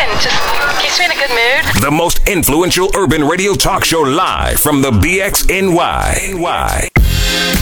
Just keeps me in a good mood. The most influential urban radio talk show live from the BXNY.